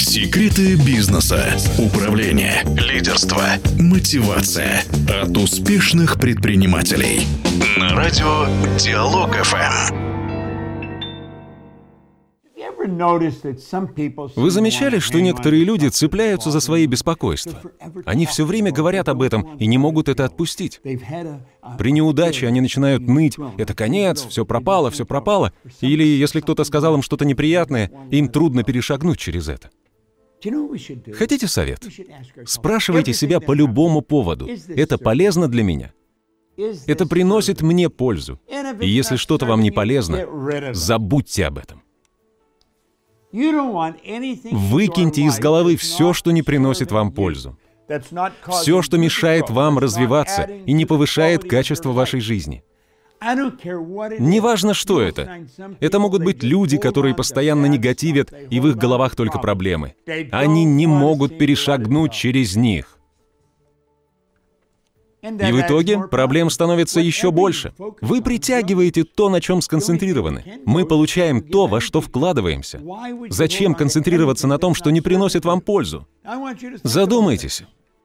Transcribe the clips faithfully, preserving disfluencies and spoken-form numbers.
Секреты бизнеса, управления, лидерства, мотивация от успешных предпринимателей. На радио Диалог эф эм. Вы замечали, что некоторые люди цепляются за свои беспокойства? Они все время говорят об этом и не могут это отпустить. При неудаче они начинают ныть: это конец, все пропало, все пропало. Или если кто-то сказал им что-то неприятное, им трудно перешагнуть через это. Хотите совет? Спрашивайте себя по любому поводу: это полезно для меня? Это приносит мне пользу? И если что-то вам не полезно, забудьте об этом. Выкиньте из головы все, что не приносит вам пользу. Все, что мешает вам развиваться и не повышает качество вашей жизни. Неважно, что это. Это могут быть люди, которые постоянно негативят, и в их головах только проблемы. Они не могут перешагнуть через них. И в итоге проблем становится еще больше. Вы притягиваете то, на чем сконцентрированы. Мы получаем то, во что вкладываемся. Зачем концентрироваться на том, что не приносит вам пользу? Задумайтесь.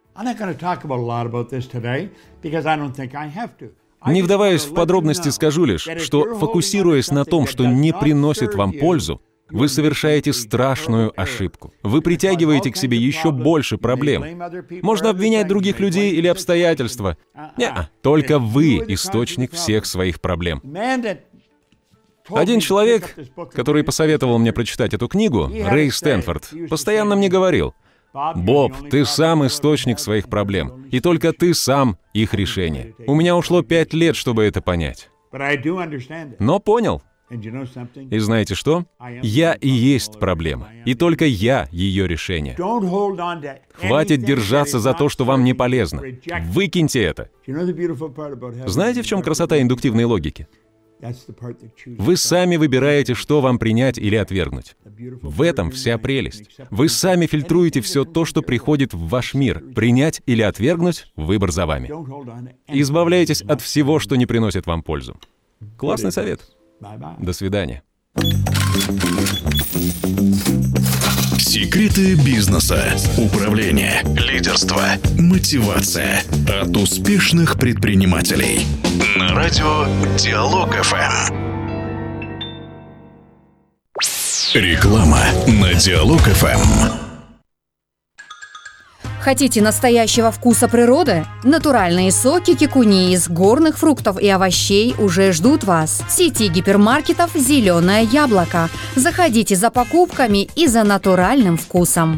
Не вдаваясь в подробности, скажу лишь, что, фокусируясь на том, что не приносит вам пользу, вы совершаете страшную ошибку. Вы притягиваете к себе еще больше проблем. Можно обвинять других людей или обстоятельства. Нет, только вы источник всех своих проблем. Один человек, который посоветовал мне прочитать эту книгу, Рэй Стэнфорд, постоянно мне говорил: «Боб, ты сам источник своих проблем, и только ты сам их решение». У меня ушло пять лет, чтобы это понять. Но понял. И знаете что? Я и есть проблема, и только я ее решение. Хватит держаться за то, что вам не полезно. Выкиньте это. Знаете, в чем красота индуктивной логики? Вы сами выбираете, что вам принять или отвергнуть. В этом вся прелесть. Вы сами фильтруете все то, что приходит в ваш мир. Принять или отвергнуть — выбор за вами. Избавляйтесь от всего, что не приносит вам пользу. Классный совет. До свидания. Секреты бизнеса, управления, лидерства, мотивация от успешных предпринимателей. На радио Диалог эф эм. Реклама на Диалог эф эм. Хотите настоящего вкуса природы? Натуральные соки кикуни из горных фруктов и овощей уже ждут вас. В сети гипермаркетов «Зеленое яблоко». Заходите за покупками и за натуральным вкусом.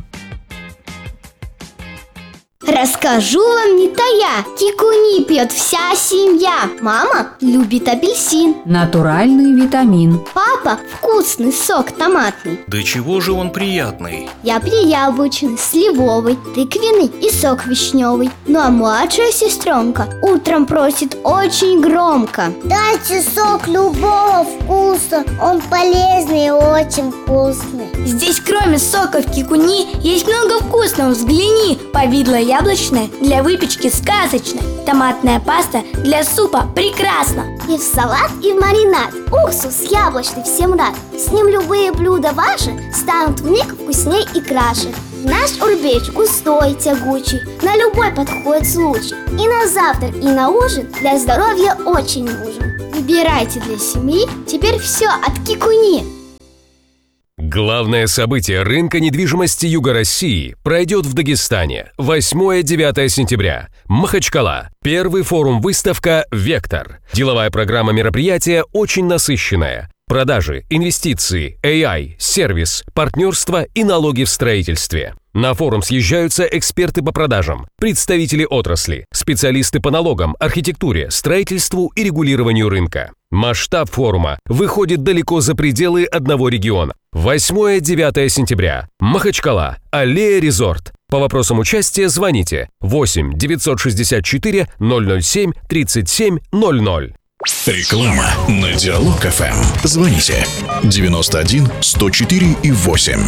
Расскажу вам не тая, кикуни пьет вся семья. Мама любит апельсин. Натуральный витамин. Папа вкусный сок томатный. Да чего же он приятный? Я пью яблочный, сливовый, тыквенный и сок вишневый. Ну а младшая сестренка утром просит очень громко: дайте сок любого вкуса, он полезный и очень вкусный. Здесь кроме соков кикуни есть много вкусного. Взгляни: повидло яблочное для выпечки сказочно, томатная паста для супа прекрасно. И в салат, и в маринад. Уксус яблочный всем рад. С ним любые блюда ваши станут вмиг вкусней и краше. Наш урбеч густой, тягучий, на любой подходит случай. И на завтрак, и на ужин для здоровья очень нужен. Выбирайте для семьи теперь все от кикуни. Главное событие рынка недвижимости Юга России пройдет в Дагестане восьмое-девятое сентября. Махачкала. Первый форум-выставка «Вектор». Деловая программа мероприятия очень насыщенная. Продажи, инвестиции, эй ай, сервис, партнерство и налоги в строительстве. На форум съезжаются эксперты по продажам, представители отрасли, специалисты по налогам, архитектуре, строительству и регулированию рынка. Масштаб форума выходит далеко за пределы одного региона. восьмое-девятое сентября. Махачкала. Аллея Резорт. По вопросам участия звоните восемь девятьсот шестьдесят четыре ноль ноль семь тридцать семь ноль ноль. Реклама на Диалог эф эм. Звоните девяносто один сто четыре и восемь.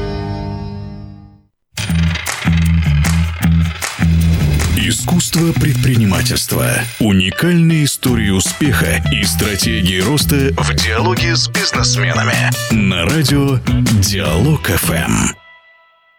Искусство предпринимательства. Уникальные истории успеха и стратегии роста в диалоге с бизнесменами. На радио Диалог эф эм.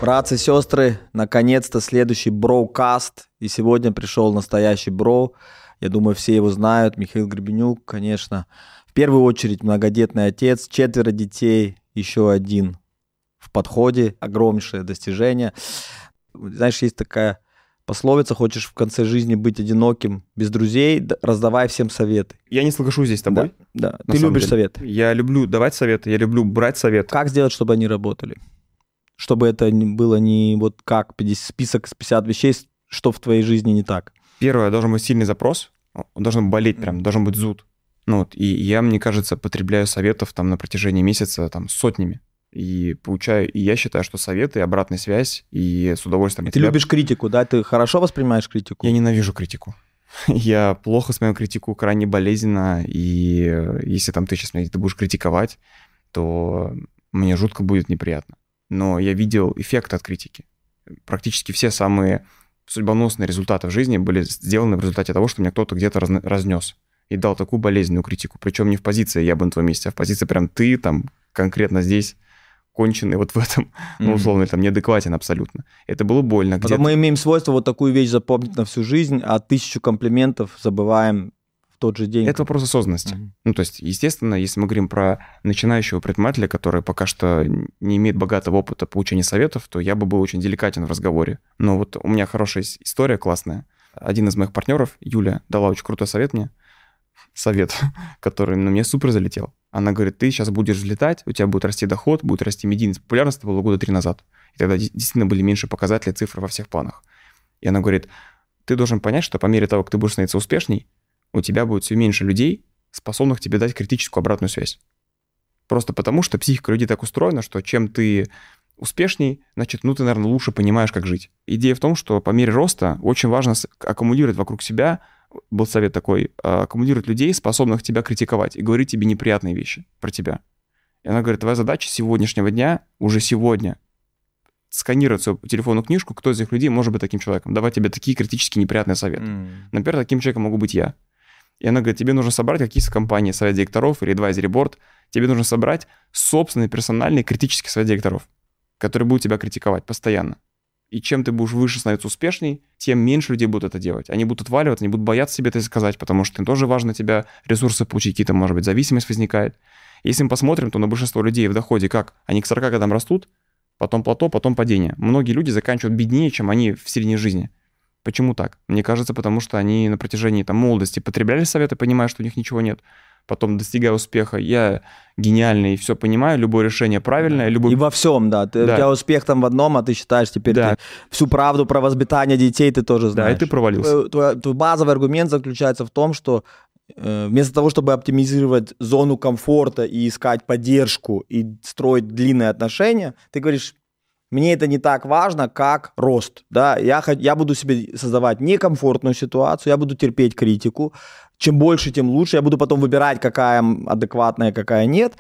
Братцы и сестры, наконец-то следующий броукаст. И сегодня пришел настоящий бро. Я думаю, все его знают. Михаил Гребенюк, конечно. В первую очередь многодетный отец, четверо детей, еще один в подходе. Огромнейшее достижение. Знаешь, есть такая пословица: хочешь в конце жизни быть одиноким, без друзей, раздавай всем советы. Я не соглашусь здесь с тобой. Да, да. Ты любишь советы. Я люблю давать советы, я люблю брать советы. Как сделать, чтобы они работали? Чтобы это было не вот как список с пятьдесят вещей, что в твоей жизни не так. Первое, должен быть сильный запрос, он должен болеть прям, должен быть зуд. Ну вот, и я, мне кажется, потребляю советов там на протяжении месяца там сотнями. И получаю, и я считаю, что советы, обратная связь, и с удовольствием... Ты тебя... любишь критику, да? Ты хорошо воспринимаешь критику? Я ненавижу критику. Я плохо воспринимаю критику, крайне болезненно, и если там ты сейчас меня ты будешь критиковать, то мне жутко будет неприятно. Но я видел эффект от критики. Практически все самые судьбоносные результаты в жизни были сделаны в результате того, что меня кто-то где-то раз... разнес и дал такую болезненную критику. Причем не в позиции «я бы на твоем месте», а в позиции прям «ты там конкретно здесь конченый вот в этом, ну, условно, там, неадекватен абсолютно». Это было больно. Потом мы имеем свойство вот такую вещь запомнить на всю жизнь, а тысячу комплиментов забываем в тот же день. Это вопрос осознанности. Mm-hmm. Ну, то есть, естественно, если мы говорим про начинающего предпринимателя, который пока что не имеет богатого опыта получения советов, то я бы был очень деликатен в разговоре. Но вот у меня хорошая история классная. Один из моих партнеров, Юля, дала очень крутой совет мне. Совет, который на мне супер залетел. Она говорит: ты сейчас будешь взлетать, у тебя будет расти доход, будет расти медийность, популярность. Это было года три назад. И тогда действительно были меньше показателей, цифры во всех планах. И она говорит: ты должен понять, что по мере того, как ты будешь становиться успешней, у тебя будет все меньше людей, способных тебе дать критическую обратную связь. Просто потому, что психика людей так устроена, что чем ты успешней, значит, ну ты, наверное, лучше понимаешь, как жить. Идея в том, что по мере роста очень важно аккумулировать вокруг себя, был совет такой, аккумулировать людей, способных тебя критиковать и говорить тебе неприятные вещи про тебя. И она говорит: твоя задача сегодняшнего дня, уже сегодня, сканировать свою телефонную книжку, кто из этих людей может быть таким человеком, давать тебе такие критически неприятные советы. Mm. Например, таким человеком могу быть я. И она говорит: тебе нужно собрать какие-то компании, совет директоров или advisory board, тебе нужно собрать собственный персональный критический совет директоров, который будет тебя критиковать постоянно. И чем ты будешь выше становиться успешней, тем меньше людей будут это делать. Они будут отваливаться, они будут бояться себе это сказать, потому что им тоже важно тебя ресурсы получить, какие-то, может быть, зависимость возникает. Если мы посмотрим, то на большинство людей в доходе как? Они к сорока годам растут, потом плато, потом падение. Многие люди заканчивают беднее, чем они в середине жизни. Почему так? Мне кажется, потому что они на протяжении там, молодости потребляли советы, понимая, что у них ничего нет. Потом, достигая успеха, я гениальный, все понимаю, любое решение правильное. Любой... И во всем, да. Ты, да. У тебя успех там в одном, а ты считаешь теперь да. ты всю правду про воспитание детей ты тоже знаешь. Да, и ты провалился. Твой, твой базовый аргумент заключается в том, что э, вместо того, чтобы оптимизировать зону комфорта и искать поддержку и строить длинные отношения, ты говоришь: мне это не так важно, как рост. Да? Я, я буду себе создавать некомфортную ситуацию, я буду терпеть критику. Чем больше, тем лучше. Я буду потом выбирать, какая адекватная, какая нет.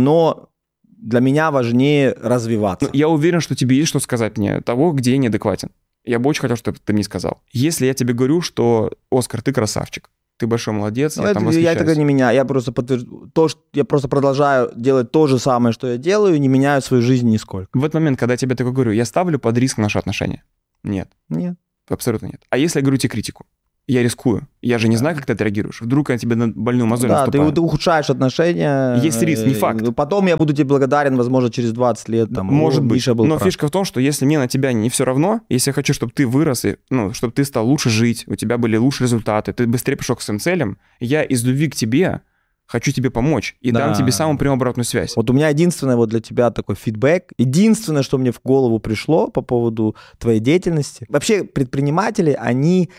Но для меня важнее развиваться. Я уверен, что тебе есть что сказать мне того, где я неадекватен. Я бы очень хотел, чтобы ты мне сказал. Если я тебе говорю, что «Оскар, ты красавчик», ты большой молодец, ну, я это, там восхищаюсь. Я это не меня. Я просто, подтвержд... то, что... я просто продолжаю делать то же самое, что я делаю, и не меняю свою жизнь нисколько. В этот момент, когда я тебе такое говорю, я ставлю под риск наши отношения? Нет. Нет. Абсолютно нет. А если я говорю тебе критику? Я рискую. Я же не знаю, как ты отреагируешь. Вдруг я тебе на больную мозоль да, наступаю. Да, ты ухудшаешь отношения. Есть риск, не факт. Потом я буду тебе благодарен, возможно, через двадцать лет. Там, может быть. Был Но прав. Фишка в том, что если мне на тебя не все равно, если я хочу, чтобы ты вырос, и, ну, чтобы ты стал лучше жить, у тебя были лучшие результаты, ты быстрее пришел к своим целям, я из любви к тебе хочу тебе помочь и да. дам тебе самую прямую обратную связь. Вот у меня единственное вот для тебя такой фидбэк. Единственное, что мне в голову пришло по поводу твоей деятельности. Вообще предприниматели, они...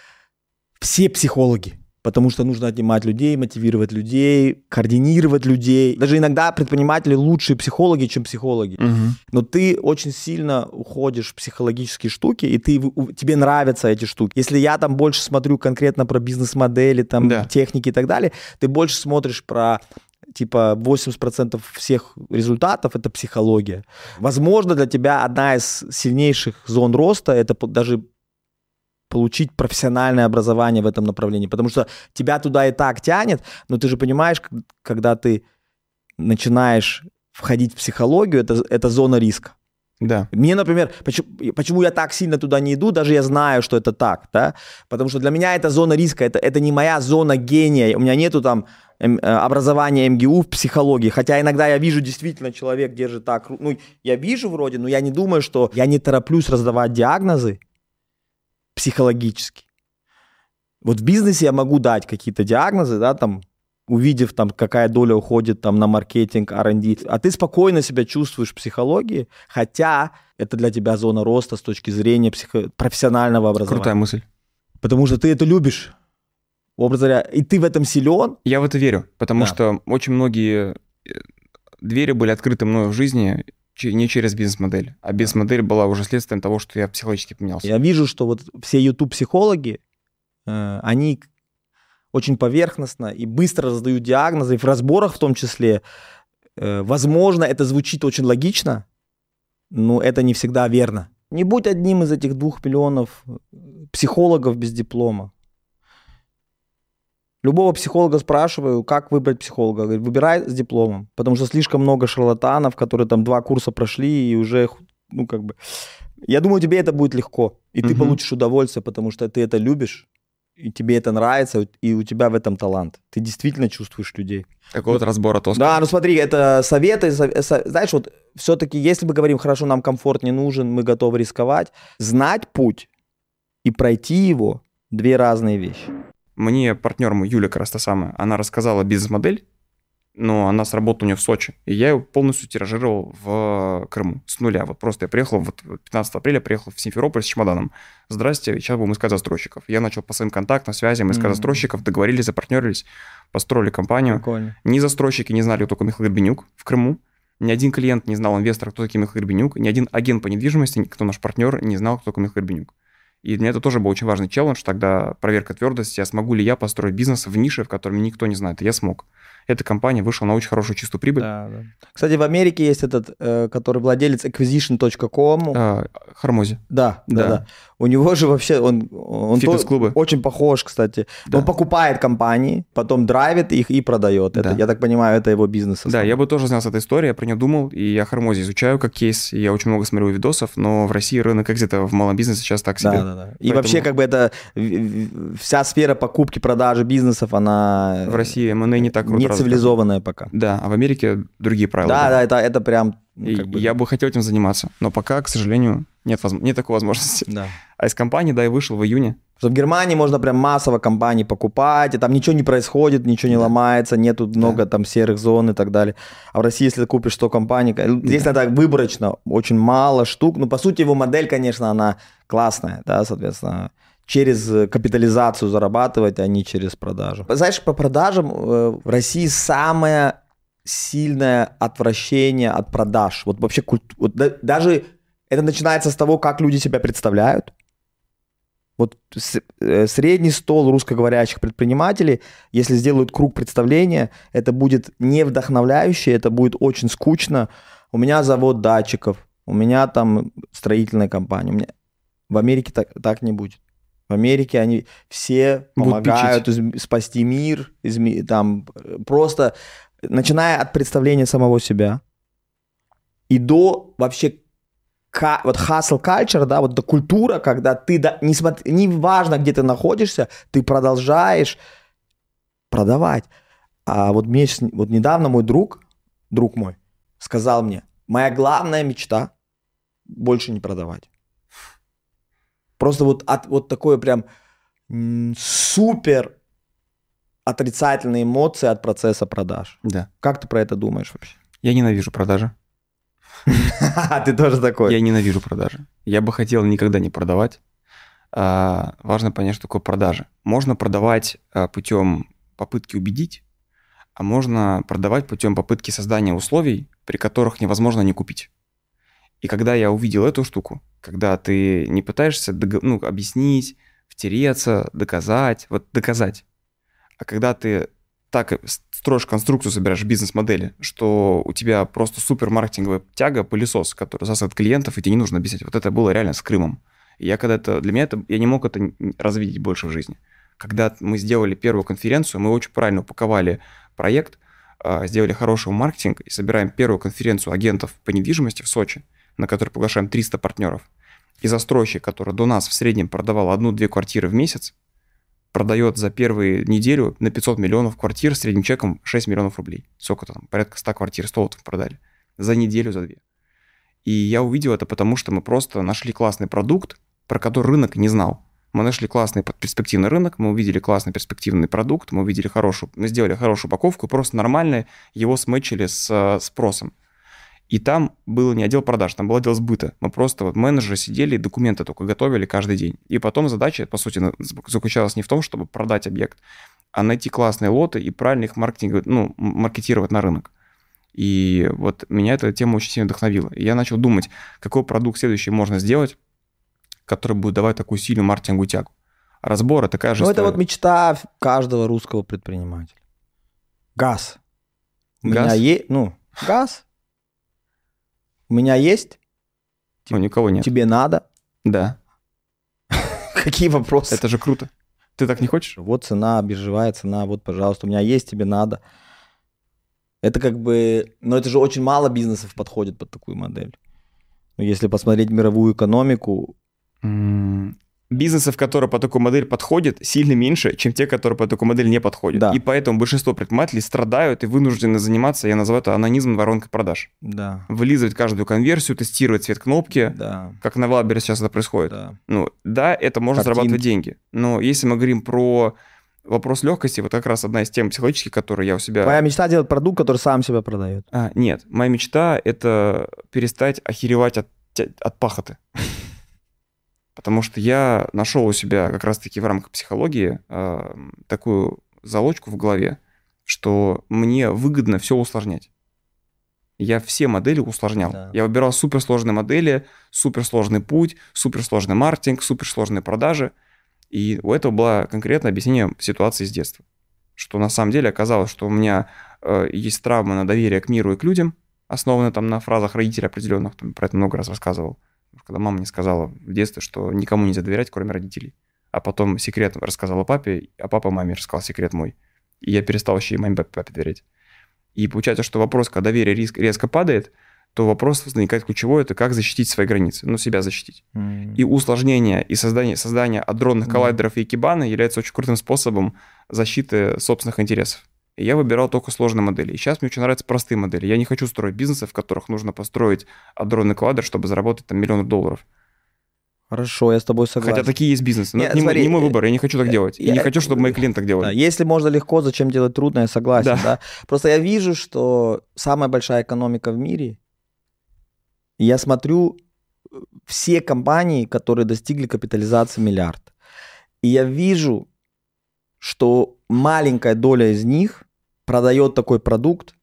все психологи, потому что нужно отнимать людей, мотивировать людей, координировать людей. Даже иногда предприниматели лучшие психологи, чем психологи. Угу. Но ты очень сильно уходишь в психологические штуки, и ты, тебе нравятся эти штуки. Если я там больше смотрю конкретно про бизнес-модели, там, да. техники и так далее, ты больше смотришь про... типа восемьдесят процентов всех результатов – это психология. Возможно, для тебя одна из сильнейших зон роста – это даже получить профессиональное образование в этом направлении, потому что тебя туда и так тянет, но ты же понимаешь, когда ты начинаешь входить в психологию, это, это зона риска. Да. Мне, например, почему, почему я так сильно туда не иду, даже я знаю, что это так, да, потому что для меня это зона риска, это, это не моя зона гения, у меня нету там образования эм гэ у в психологии, хотя иногда я вижу, действительно, человек держит так, ну, я вижу вроде, но я не думаю, что я не тороплюсь раздавать диагнозы психологически. Вот в бизнесе я могу дать какие-то диагнозы, да, там, увидев, там, какая доля уходит там, на маркетинг, ар энд ди, а ты спокойно себя чувствуешь в психологии, хотя это для тебя зона роста с точки зрения психо- профессионального образования. Крутая мысль. Потому что ты это любишь, образно говоря, и ты в этом силен. Я в это верю, потому Да. что очень многие двери были открыты мною в жизни не через бизнес-модель, а бизнес-модель была уже следствием того, что я психологически поменялся. Я вижу, что вот все YouTube-психологи, э, они очень поверхностно и быстро раздают диагнозы, и в разборах в том числе. Э, возможно, это звучит очень логично, но это не всегда верно. Не будь одним из этих двух миллионов психологов без диплома. Любого психолога спрашиваю, как выбрать психолога. Говорит, выбирай с дипломом, потому что слишком много шарлатанов, которые там два курса прошли и уже, ну, как бы... Я думаю, тебе это будет легко, и ты Мгм. получишь удовольствие, потому что ты это любишь, и тебе это нравится, и у тебя в этом талант. Ты действительно чувствуешь людей. Какого-то разбора тоска. Да, ну смотри, это советы, со- со- знаешь, вот все-таки, если мы говорим, хорошо, нам комфорт не нужен, мы готовы рисковать, знать путь и пройти его – две разные вещи. Мне партнер мой, Юля, как раз та самая, она рассказала бизнес-модель, но она сработала у нее в Сочи, и я ее полностью тиражировал в Крыму с нуля. Вот просто я приехал, вот пятнадцатого апреля приехал в Симферополь с чемоданом. Здрасте, сейчас будем искать застройщиков. Я начал по своим контактам, связям искать Мгм. застройщиков, договорились, запартнерились, построили компанию. Прикольно. Ни застройщики не знали, кто такой Михаил Горбенюк в Крыму. Ни один клиент не знал, инвестор, кто такой Михаил Горбенюк. Ни один агент по недвижимости, кто наш партнер, не знал, кто такой Михаил Горбенюк. И для меня это тоже был очень важный челлендж. Тогда проверка твердости, а смогу ли я построить бизнес в нише, в котором никто не знает. И я смог. Эта компания вышла на очень хорошую чистую прибыль. Да, да. Кстати, в Америке есть этот, э, который владелец acquisition точка ком. А, Хармози. Да, да, Да. да. У него же вообще, он, он то- Фитнес-клубы. очень похож, кстати. Да. Он покупает компании, потом драйвит их и продает. Это, Да. я так понимаю, это его бизнес. Да, я бы тоже занялся этой историей, я про нее думал, и я Хармози изучаю как кейс, и я очень много смотрю видосов, но в России рынок экзита в малом бизнесе сейчас так себе. Да, да, да. И Поэтому вообще, как бы это в- в- вся сфера покупки, продажи бизнесов, она в России эм энд эй не так круто не развита. цивилизованная пока. Да, а в Америке другие правила. Да, да, это, это прям... ну, И как бы, я бы хотел этим заниматься, но пока, к сожалению, нет, возм- нет такой возможности. да. А из компании, да, я вышел в июне. Что в Германии можно прям массово компании покупать, и там ничего не происходит, ничего не Да. ломается, нету много там серых зон и так далее. А в России, если ты купишь сто компаний, здесь надо выборочно, очень мало штук. Ну, по сути, его модель, конечно, она классная, да, соответственно, через капитализацию зарабатывать, а не через продажу. Знаешь, по продажам э, в России самое сильное отвращение от продаж. Вот вообще культ- вот да- даже это начинается с того, как люди себя представляют. Вот с- э, средний стол русскоговорящих предпринимателей, если сделают круг представления, это будет не вдохновляюще, это будет очень скучно. У меня завод датчиков, у меня там строительная компания. У меня... В Америке так, так не будет. В Америке они все Будут помогают из- спасти мир, изме- там э, просто начиная от представления самого себя и до вообще ка- вот hustle culture, да, вот эта культура, когда ты, да, не, смотри, не важно, где ты находишься, ты продолжаешь продавать. А вот, мне, с- вот недавно мой друг, друг мой, сказал мне, моя главная мечта больше не продавать. Просто вот, от, вот такое прям м, супер отрицательные эмоции от процесса продаж. Да. Как ты про это думаешь вообще? Я ненавижу продажи. Ты тоже такой. Я ненавижу продажи. Я бы хотел никогда не продавать. А, важно понять, что такое продажи. Можно продавать а, путем попытки убедить, а можно продавать путем попытки создания условий, при которых невозможно не купить. И когда я увидел эту штуку, когда ты не пытаешься дог- ну, объяснить, втереться, доказать, вот доказать, а когда ты так строишь конструкцию, собираешь бизнес-модели, что у тебя просто супер маркетинговая тяга, пылесос, который засадит клиентов, и тебе не нужно объяснять. Вот это было реально с Крымом. И я когда это, для меня это, я не мог это развидеть больше в жизни. Когда мы сделали первую конференцию, мы очень правильно упаковали проект, сделали хороший маркетинг и собираем первую конференцию агентов по недвижимости в Сочи. на который приглашаем триста партнеров, и застройщик, который до нас в среднем продавал одну-две квартиры в месяц, продает за первую неделю на пятьсот миллионов квартир с средним чеком шесть миллионов рублей. Сколько-то там, порядка ста квартир, сто лотов продали. За неделю, за две. И я увидел это потому, что мы просто нашли классный продукт, про который рынок не знал. Мы нашли классный перспективный рынок, мы увидели классный перспективный продукт, мы увидели хорошую, мы сделали хорошую упаковку, просто нормально его смычили с спросом. И там был не отдел продаж, там был отдел сбыта. Мы просто вот менеджеры сидели и документы только готовили каждый день. И потом задача, по сути, заключалась не в том, чтобы продать объект, а найти классные лоты и правильно их маркетинговать, ну, маркетировать на рынок. И вот меня эта тема очень сильно вдохновила. И я начал думать, какой продукт следующий можно сделать, который будет давать такую сильную маркетинговую тягу. Разборы такая же Ну, история. это вот мечта каждого русского предпринимателя. Газ. У Газ? меня есть, ну, газ. У меня есть. Ну, никого нет. Тебе надо. Да. Какие вопросы? Это же круто. Ты так не хочешь? Вот цена, биржевая цена, вот, пожалуйста, у меня есть, тебе надо. Это как бы... Но это же очень мало бизнесов подходит под такую модель. Но если посмотреть мировую экономику... Бизнесов, которые по такой модели подходят, сильно меньше, чем те, которые по такой модели не подходят. Да. И поэтому большинство предпринимателей страдают и вынуждены заниматься, я называю это анонизм воронкой продаж. Да. Вылизывать каждую конверсию, тестировать цвет кнопки, Да. как на Валбере сейчас это происходит. Да. Ну, да, это может Картинки. зарабатывать деньги. Но если мы говорим про вопрос легкости, вот как раз одна из тем психологических, которые я у себя... Моя мечта делать продукт, который сам себя продает. А, нет, моя мечта — это перестать охеревать от, от пахоты. Потому что я нашел у себя как раз-таки в рамках психологии э, такую залочку в голове, что мне выгодно все усложнять. Я все модели усложнял. Да. Я выбирал суперсложные модели, суперсложный путь, суперсложный маркетинг, суперсложные продажи. И у этого было конкретное объяснение ситуации с детства. Что на самом деле оказалось, что у меня э, есть травма на доверие к миру и к людям, основанная там на фразах родителей определенных, там, про это много раз рассказывал. Когда мама мне сказала в детстве, что никому нельзя доверять, кроме родителей. А потом секрет рассказала папе, а папа маме рассказал секрет мой. И я перестал еще и маме папе, папе доверять. И получается, что вопрос, когда доверие резко, резко падает, то вопрос возникает ключевой, это как защитить свои границы, ну, себя защитить. Mm. И усложнение, и создание, создание адронных mm. коллайдеров и икебаны является очень крутым способом защиты собственных интересов. И я выбирал только сложные модели. И сейчас мне очень нравятся простые модели. Я не хочу строить бизнесы, в которых нужно построить адронный коллайдер, чтобы заработать там миллион долларов. Хорошо, я с тобой согласен. Хотя такие есть бизнесы. Но Нет, это не, смотри, не мой выбор, я не хочу так делать. Я, и не хочу, чтобы мои клиенты так делали. Да, если можно легко, зачем делать трудно, я согласен. Да. Да? Просто я вижу, что самая большая экономика в мире, и я смотрю все компании, которые достигли капитализации миллиард. И я вижу, что маленькая доля из них продает такой продукт.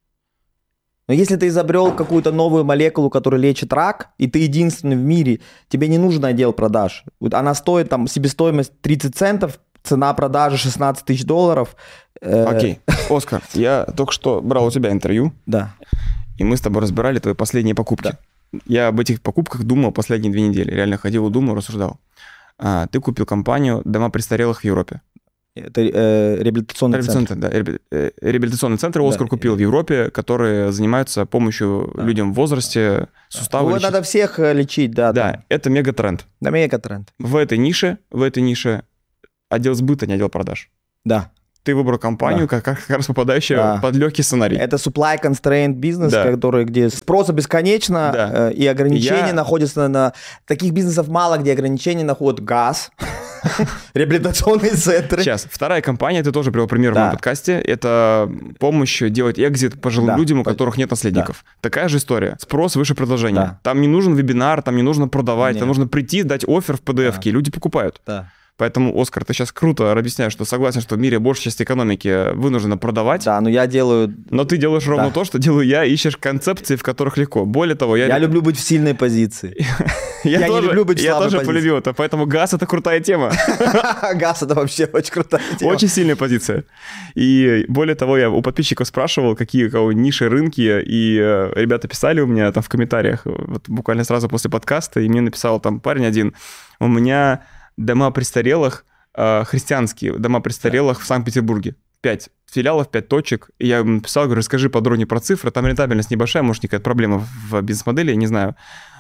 Но если ты изобрел какую-то новую молекулу, которая лечит рак, и ты единственный в мире, тебе не нужен отдел продаж. Она стоит, там, себестоимость тридцать центов, цена продажи шестнадцать тысяч долларов. Окей. Оскар, я только что брал у тебя интервью. Да. И мы с тобой разбирали твои последние покупки. Да. Я об этих покупках думал последние две недели. Реально ходил и думал, рассуждал. А, ты купил компанию «Дома престарелых» в Европе. Это э, реабилитационный, реабилитационный центр. Да, реабилитационный центр Оскар да. купил в Европе, которые занимаются помощью да. людям в возрасте, суставы. Ну, надо всех лечить, да. Да, там. это мегатренд. Да, мегатренд. В этой нише, в этой нише отдел сбыта, не отдел продаж. Да. Ты выбрал компанию, да. как, как раз попадающую да. под легкий сценарий. Это supply constraint бизнес, да. который, где спроса бесконечно, да. э, и ограничения Я... находятся на... Таких бизнесов мало, где ограничения находят газ, реабилитационные центры. Сейчас, вторая компания, ты тоже привел пример да. в моем подкасте, это помощь делать экзит пожилым да. людям, у которых нет наследников. Да. Такая же история. Спрос выше предложения. Да. Там не нужен вебинар, там не нужно продавать, нет. там нужно прийти, дать оффер в пи ди эф-ке, да. люди покупают. Да. Поэтому, Оскар, ты сейчас круто объясняешь, что согласен, что в мире большая часть экономики вынуждена продавать. Да, но я делаю... Но ты делаешь ровно да. то, что делаю я, ищешь концепции, в которых легко. Более того, я... Я люблю быть в сильной позиции. Я не люблю быть в слабой позиции. Я тоже полюбил это, поэтому газ — это крутая тема. Газ — это вообще очень крутая тема. Очень сильная позиция. И более того, я у подписчиков спрашивал, какие у кого ниши, рынки, и ребята писали у меня там в комментариях, вот буквально сразу после подкаста, и мне написал там парень один, у меня... Дома престарелых, э, христианские дома престарелых да. в Санкт-Петербурге. Пять филиалов, пять точек. И я ему написал, говорю, расскажи подробнее про цифры. Там рентабельность небольшая, может, никакая проблема в бизнес-модели, я не знаю.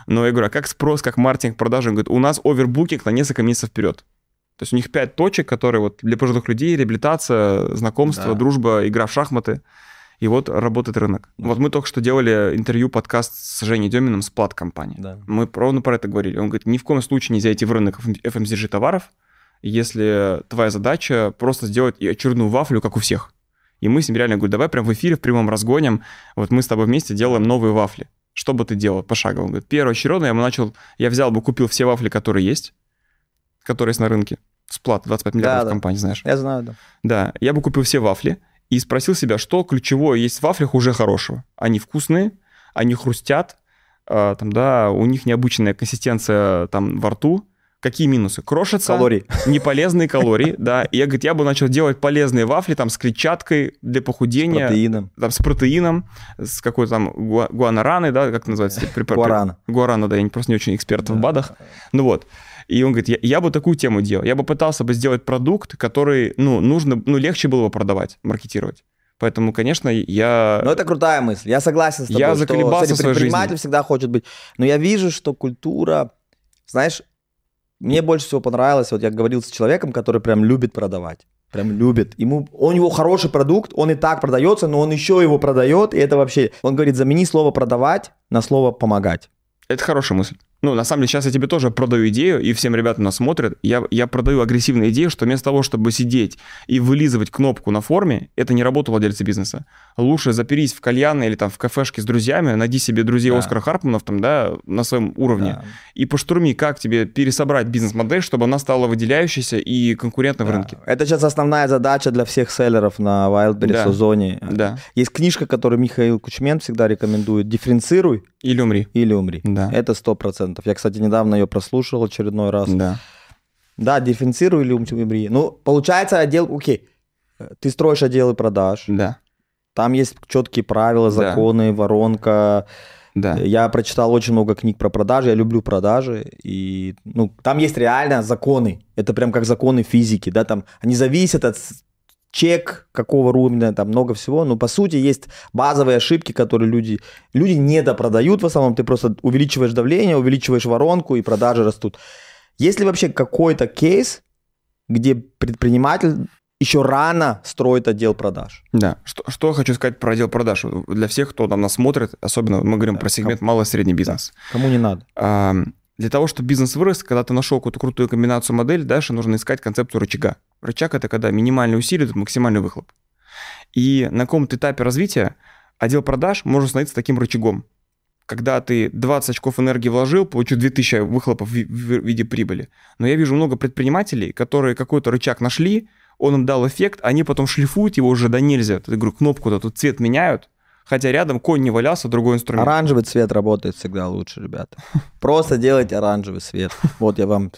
Но я говорю, а как спрос, как маркетинг, продажи? Он говорит, у нас овербукинг на несколько месяцев вперед. То есть у них пять точек, которые вот для пожилых людей, реабилитация, знакомство, да. дружба, игра в шахматы. И вот работает рынок. Да. Вот мы только что делали интервью, подкаст с Женей Деминым с Плат-компанией. Да. Мы ровно про это говорили. Он говорит, ни в коем случае нельзя идти в рынок эф эм си джи товаров, если твоя задача просто сделать очередную вафлю, как у всех. И мы с ним реально говорим, давай прям в эфире, в прямом разгоним, вот мы с тобой вместе делаем новые вафли. Что бы ты делал пошагово? Он говорит, первоочередно я бы начал, я взял бы, купил все вафли, которые есть, которые есть на рынке. Сплат, двадцать пять миллиардов да, компаний, да. знаешь. Я знаю, да. Да, я бы купил все вафли и спросил себя, что ключевое есть в вафлях уже хорошего. Они вкусные, они хрустят, э, там, да, у них необычная консистенция там во рту. Какие минусы? Крошатся. Калории. Неполезные калории, да. И я, говорит, я бы начал делать полезные вафли там с клетчаткой для похудения. С протеином. Там, с протеином, с какой-то там гуа- гуанараной, да, как называется? Гуарана. Гуарана, да, я просто не очень эксперт в БАДах. Ну вот. И он говорит, я, я бы такую тему делал. Я бы пытался бы сделать продукт, который, ну, нужно, ну, легче было бы продавать, маркетировать. Поэтому, конечно, я... Ну, это крутая мысль. Я согласен с тобой, я что заколебался в своей предприниматель жизни. всегда хочет быть. Но я вижу, что культура, знаешь, мне больше всего понравилось, вот я говорил с человеком, который прям любит продавать. Прям любит. Ему, у него хороший продукт, он и так продается, но он еще его продает, и это вообще... Он говорит, замени слово «продавать» на слово «помогать». Это хорошая мысль. Ну, на самом деле, сейчас я тебе тоже продаю идею, и всем ребятам нас смотрят. Я, я продаю агрессивную идею, что вместо того, чтобы сидеть и вылизывать кнопку на форме, это не работа владельца бизнеса. Лучше заперись в кальянной или там в кафешке с друзьями, найди себе друзей да. Оскара Харпманов там, да, на своем уровне, да. и поштурми, как тебе пересобрать бизнес-модель, чтобы она стала выделяющейся и конкурентной да. в рынке. Это сейчас основная задача для всех селлеров на Wildberries, да. Озоне. Да. Есть книжка, которую Михаил Кучмент всегда рекомендует. «Дифференцируй». Или умри. Или умри. Да. Это сто процентов. Я, кстати, недавно ее прослушал очередной раз. Да. Да, дифференцируй или умри. Ну, получается, отдел... Окей, ты строишь отделы продаж. Да. Там есть четкие правила, законы, да. воронка. Да. Я прочитал очень много книг про продажи, я люблю продажи. И, ну, там есть реально законы. Это прям как законы физики. Да? Там они зависят от... чек, какого уровня, там много всего, но по сути есть базовые ошибки, которые люди, люди недопродают в основном, ты просто увеличиваешь давление, увеличиваешь воронку и продажи растут. Есть ли вообще какой-то кейс, где предприниматель еще рано строит отдел продаж? Да, что, что я хочу сказать про отдел продаж, для всех, кто там нас смотрит, особенно мы говорим да, про сегмент кому, малый и средний бизнес. Да, кому не надо. А, для того, чтобы бизнес вырос, когда ты нашел какую-то крутую комбинацию модель, дальше нужно искать концепцию рычага. Рычаг – это когда минимальные усилия дают максимальный выхлоп. И на каком-то этапе развития отдел продаж может становиться таким рычагом. Когда ты двадцать очков энергии вложил, получил две тысячи выхлопов в виде прибыли. Но я вижу много предпринимателей, которые какой-то рычаг нашли, он им дал эффект, они потом шлифуют его уже до нельзя. Я говорю, кнопку-то тут цвет меняют, хотя рядом конь не валялся, другой инструмент. Оранжевый цвет работает всегда лучше, ребята. Просто делайте оранжевый цвет. Вот я вам...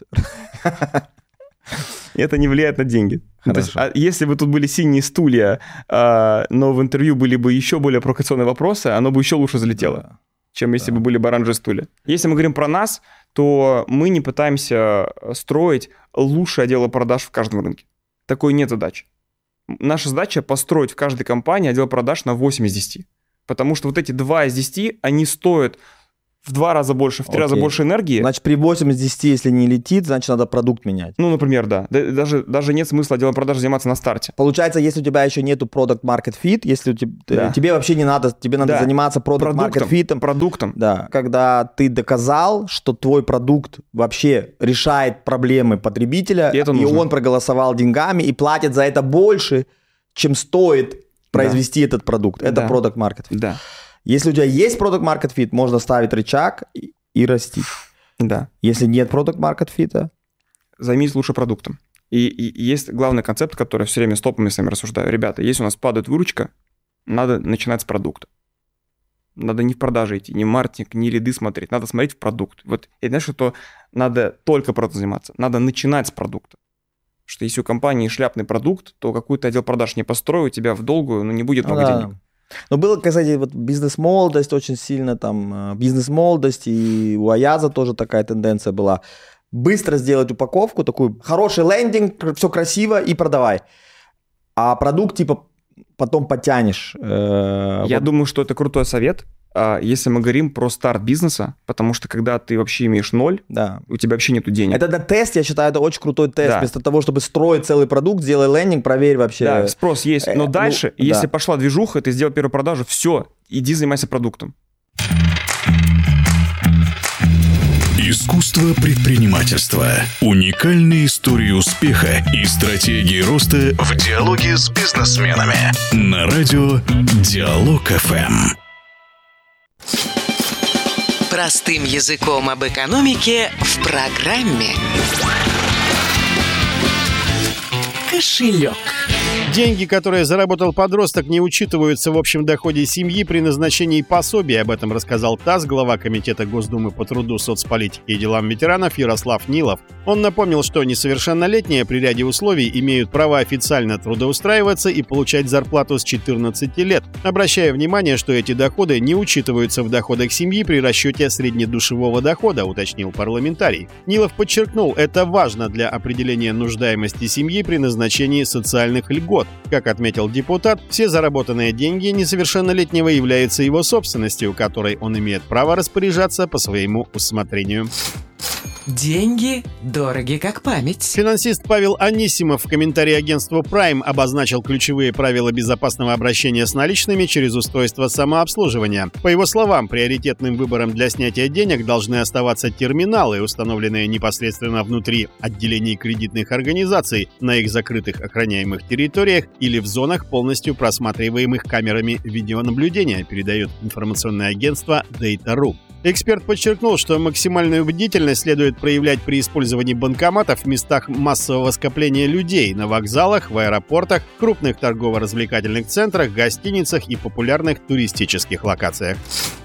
Это не влияет на деньги. То есть, а если бы тут были синие стулья, а, но в интервью были бы еще более провокационные вопросы, оно бы еще лучше залетело, да. чем если да. бы были бы оранжевые стулья. Если мы говорим про нас, то мы не пытаемся строить лучшее отдел продаж в каждом рынке. Такой нет задачи. Наша задача построить в каждой компании отдел продаж на восемь из десяти. Потому что вот эти два из десяти, они стоят в два раза больше, в три Окей. раза больше энергии. Значит, при восемь из десяти, если не летит, значит, надо продукт менять. Ну, например, да. Даже, даже нет смысла отделом продаж заниматься на старте. Получается, если у тебя еще нету product market fit, если у тебя, да. тебе вообще не надо, тебе надо да. заниматься product market fit. Продуктом. Да. Когда ты доказал, что твой продукт вообще решает проблемы потребителя, и, и он проголосовал деньгами и платит за это больше, чем стоит произвести да. этот продукт. Это да. product market fit. Да. Если у тебя есть product market fit, можно ставить рычаг и, и расти. Да. Если нет product market fit, займись лучше продуктом. И, и есть главный концепт, который все время с топами с вами рассуждаю. Ребята, если у нас падает выручка, надо начинать с продукта. Надо не в продаже идти, не в маркетинг, не лиды смотреть. Надо смотреть в продукт. Вот, и знаешь, что надо только продуктом заниматься. Надо начинать с продукта. Что если у компании шляпный продукт, то какой-то отдел продаж не построю, у тебя в долгую, ну, не будет много да. денег. Но было, кстати, вот бизнес-молодость очень сильно, там, бизнес-молодость, и у Аяза тоже такая тенденция была. Быстро сделать упаковку, такую хороший лендинг, все красиво и продавай. А продукт, типа, потом потянешь. Я вот. думаю, что это крутой совет. А если мы говорим про старт бизнеса, потому что когда ты вообще имеешь ноль, да. у тебя вообще нету денег. Это, это тест, я считаю, это очень крутой тест. Да. Вместо того, чтобы строить целый продукт, сделай лендинг, проверь вообще. Да, спрос есть. Но э, дальше, ну, если да. пошла движуха, ты сделал первую продажу, все, иди занимайся продуктом. Искусство предпринимательства. Уникальные истории успеха и стратегии роста в диалоге с бизнесменами. На радио Диалог эф эм. Простым языком об экономике в программе «Кошелек». Деньги, которые заработал подросток, не учитываются в общем доходе семьи при назначении пособий. Об этом рассказал ТАСС, глава Комитета Госдумы по труду, соцполитике и делам ветеранов Ярослав Нилов. Он напомнил, что несовершеннолетние при ряде условий имеют право официально трудоустраиваться и получать зарплату с четырнадцати лет, обращая внимание, что эти доходы не учитываются в доходах семьи при расчете среднедушевого дохода, уточнил парламентарий. Нилов подчеркнул, это важно для определения нуждаемости семьи при назначении социальных льгот. Как отметил депутат, все заработанные деньги несовершеннолетнего являются его собственностью, которой он имеет право распоряжаться по своему усмотрению. Деньги дороги как память. Финансист Павел Анисимов в комментарии агентству Prime обозначил ключевые правила безопасного обращения с наличными через устройство самообслуживания. По его словам, приоритетным выбором для снятия денег должны оставаться терминалы, установленные непосредственно внутри отделений кредитных организаций, на их закрытых охраняемых территориях или в зонах, полностью просматриваемых камерами видеонаблюдения, передает информационное агентство Data точка ру. Эксперт подчеркнул, что максимальную бдительность следует проявлять при использовании банкоматов в местах массового скопления людей, на вокзалах, в аэропортах, крупных торгово-развлекательных центрах, гостиницах и популярных туристических локациях.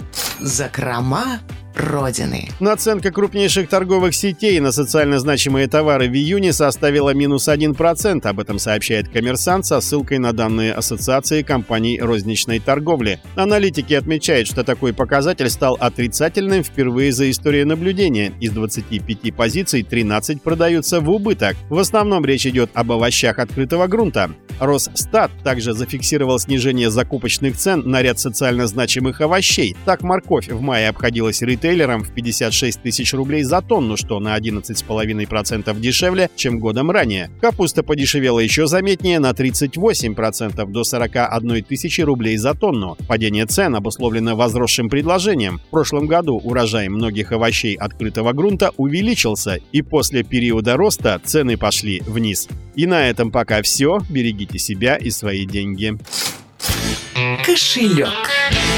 Закрома Родины. Наценка крупнейших торговых сетей на социально значимые товары в июне составила минус один процент. Об этом сообщает «Коммерсант» со ссылкой на данные Ассоциации компаний розничной торговли. Аналитики отмечают, что такой показатель стал отрицательным впервые за историю наблюдения. Из двадцати пяти позиций тринадцать продаются в убыток. В основном речь идет об овощах открытого грунта. Росстат также зафиксировал снижение закупочных цен на ряд социально значимых овощей. Так, морковь в мае обходилась ритейлерам в пятьдесят шесть тысяч рублей за тонну, что на одиннадцать целых пять десятых процента дешевле, чем годом ранее. Капуста подешевела еще заметнее на тридцать восемь процентов до сорок одной тысячи рублей за тонну. Падение цен обусловлено возросшим предложением. В прошлом году урожай многих овощей открытого грунта увеличился, и после периода роста цены пошли вниз. И на этом пока все. Берегите себя и свои деньги. Кошелек.